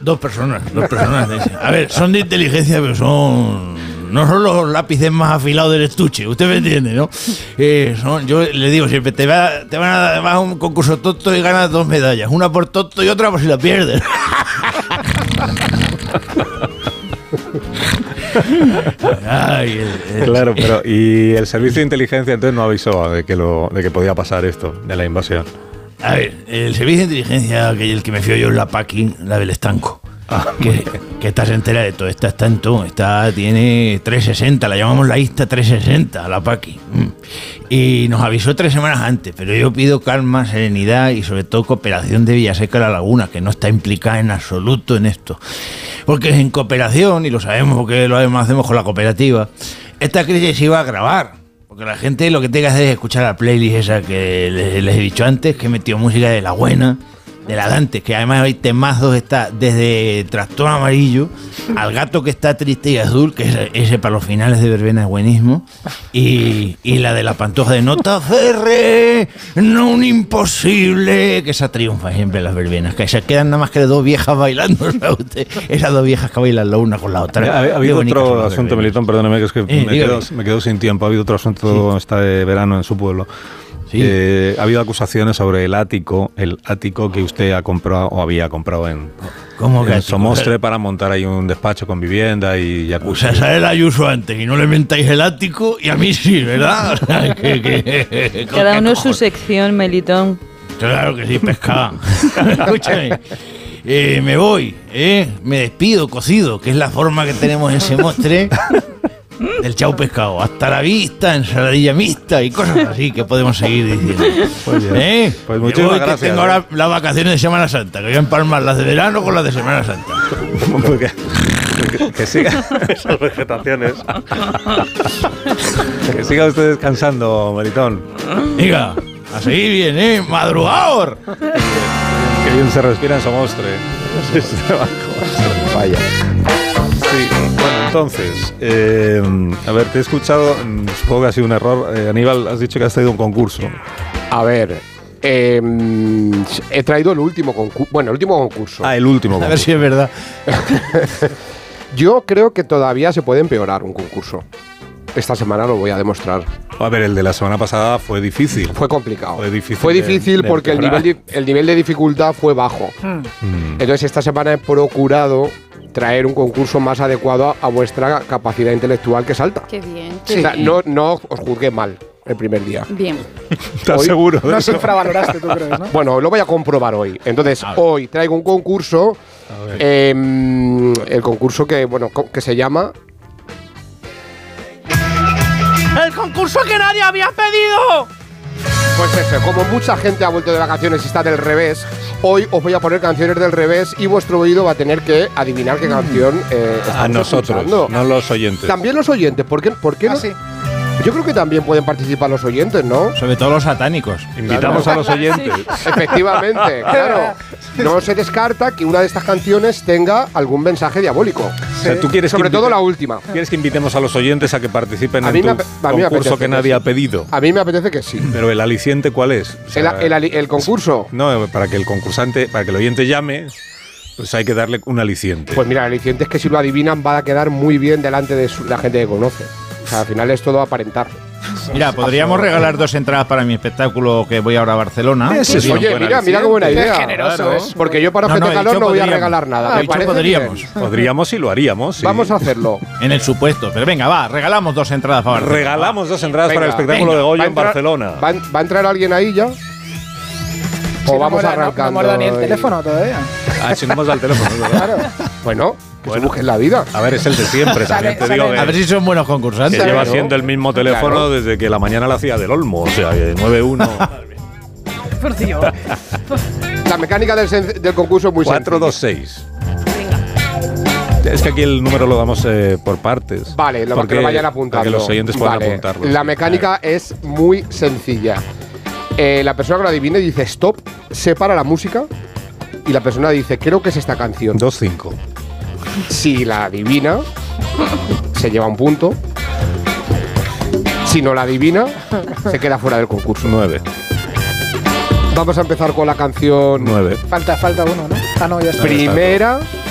Dos personas. A ver, son de inteligencia, pero no son los lápices más afilados del estuche, usted me entiende, ¿no? Yo le digo siempre, vas a un concurso tonto y ganas 2 medallas, una por tonto y otra por si la pierdes. Claro, pero ¿y el servicio de inteligencia entonces no avisó de que podía pasar esto, de la invasión? A ver, el servicio de inteligencia, el que me fío yo es la PACI, la del estanco. Que esta se entera de todo, esta está en todo, tiene 360, la llamamos la ISTA 360, la PACI. Y nos avisó 3 semanas antes, pero yo pido calma, serenidad y sobre todo cooperación de Villaseca La Laguna, que no está implicada en absoluto en esto. Porque en cooperación, y lo sabemos porque lo hacemos con la cooperativa, esta crisis se iba a agravar. Porque la gente lo que tiene que hacer es escuchar la playlist esa que les he dicho antes, que he metido música de la buena, de la Dante, que además hay temazos, está desde Tractor Amarillo al Gato que está triste y azul, que ese para los finales de verbena es buenísimo, y la de la Pantoja de No te aferres, no un imposible, que esa triunfa siempre en las verbenas, que se quedan nada más que 2 viejas bailando, ¿sabe usted? Esas 2 viejas que bailan la una con la otra. Ha habido otro asunto, Melitón, perdóneme, que es que me quedo sin tiempo. Ha habido otro asunto de verano en su pueblo. Sí. Ha habido acusaciones sobre el ático que usted ha comprado o había comprado en Somostre para montar ahí un despacho con vivienda y jacuzzi. O sea, sale el Ayuso antes y no le mentáis el ático y a mí sí, ¿verdad? O sea, cada uno su sección, Melitón. Claro que sí, pescada. Escúchame. Me voy, me despido, cocido, que es la forma que tenemos en Somostre. Del chau pescado, hasta la vista, ensaladilla mixta y cosas así que podemos seguir diciendo. Pues muchísimas gracias. Tengo ahora las vacaciones de Semana Santa, que voy a empalmar las de verano con las de Semana Santa. Que siga esas vegetaciones. Que siga usted descansando, Melitón. Diga, a seguir bien, madrugador. Que bien se respira en Somostre. Vaya. Sí, bueno, entonces, a ver, te he escuchado, supongo que ha sido un error. Aníbal, has dicho que has traído un concurso. A ver, he traído el último concurso. Bueno, el último concurso. El último concurso. A ver si es verdad. Yo creo que todavía se puede empeorar un concurso. Esta semana lo voy a demostrar. A ver, el de la semana pasada fue difícil. Fue complicado. Fue difícil porque el nivel de dificultad fue bajo. Entonces, esta semana he procurado traer un concurso más adecuado a vuestra capacidad intelectual, que es alta. Qué bien. Sí. O sea, no os juzgué mal el primer día. Bien. ¿Estás seguro? No se infravaloraste, tú crees, ¿no? Bueno, lo voy a comprobar hoy. Entonces, hoy traigo un concurso, el concurso que se llama... ¡El concurso que nadie había pedido! Pues eso, como mucha gente ha vuelto de vacaciones y está del revés, hoy os voy a poner canciones del revés y vuestro oído va a tener que adivinar qué canción a nosotros, escuchando. No los oyentes. También los oyentes, ¿por qué no? Sí. Yo creo que también pueden participar los oyentes, ¿no? Sobre todo los satánicos. Invitamos a los oyentes. Efectivamente, claro. No se descarta que una de estas canciones tenga algún mensaje diabólico. O sea, ¿tú quieres sobre todo la última. ¿Quieres que invitemos a los oyentes a que participen en tu concurso que nadie ha pedido? A mí me apetece que sí. Pero ¿el aliciente cuál es? O sea, el concurso. No, para que el concursante, para que el oyente llame, pues hay que darle un aliciente. Pues mira, el aliciente es que si lo adivinan va a quedar muy bien delante de la gente que conoce. O sea, al final es todo aparentar. Mira, podríamos regalar 2 entradas para mi espectáculo que voy ahora a Barcelona. Oye, mira qué buena idea. Qué generoso es. Porque yo para Ojete Calor no voy a regalar nada. Me parece podríamos. Bien. Podríamos y lo haríamos. Sí. Vamos a hacerlo. En el supuesto. Pero venga, va, regalamos 2 entradas para Barcelona. Regalamos 2 entradas para el espectáculo de Goyo en Barcelona. ¿Va a entrar alguien ahí ya? ¿O vamos arrancando? No hemos dado ni el teléfono todavía. Si no hemos dado el teléfono, claro. Bueno, que busquen la vida. A ver, es el de siempre. También te digo a ver si son buenos concursantes. Que lleva siendo el mismo teléfono desde que la mañana la hacía del Olmo. O sea, 91. Por Dios. La mecánica del concurso es muy 426. Es que aquí el número lo damos por partes. Vale, lo que lo vayan apuntando. Para que los oyentes puedan apuntarlo. La mecánica es muy sencilla. La persona que lo adivine dice stop, separa la música y la persona dice creo que es esta canción. 2-5. Si la adivina, se lleva un punto. Si no la adivina, se queda fuera del concurso. 9. Vamos a empezar con la canción 9. Falta uno, ¿no? No, ya está. Primera.